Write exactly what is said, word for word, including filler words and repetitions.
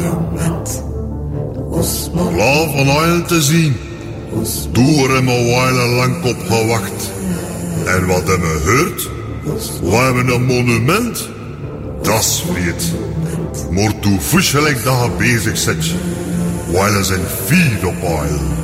Klaar van oil te zien. Door hebben we wel lang op gewacht. En wat hebben we gehoord? We hebben een monument. Dat is vreed. Maar toen fusselijk dat je bezig zit. Weil er zijn vier op oil.